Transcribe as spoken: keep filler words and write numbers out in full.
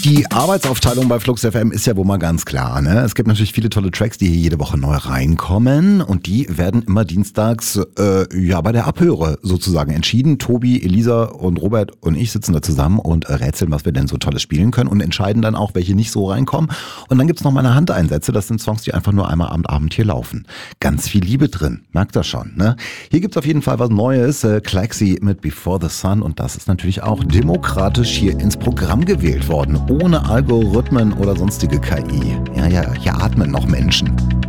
Die Arbeitsaufteilung bei Flux F M ist ja wohl mal ganz klar. Ne? Es gibt natürlich viele tolle Tracks, die hier jede Woche neu reinkommen und die werden immer dienstags äh, ja bei der Abhöre sozusagen entschieden. Tobi, Elisa und Robert und ich sitzen da zusammen und äh, rätseln, was wir denn so Tolles spielen können und entscheiden dann auch, welche nicht so reinkommen. Und dann gibt's noch meine Handeinsätze. Das sind Songs, die einfach nur einmal am Abend hier laufen. Ganz viel Liebe drin, merkt ihr schon. Ne? Hier gibt's auf jeden Fall was Neues. Äh, Klaxi mit Before the Sun und das ist natürlich auch demokratisch hier ins Programm gewählt worden. Ohne Algorithmen oder sonstige K I. Ja, ja, hier atmen noch Menschen.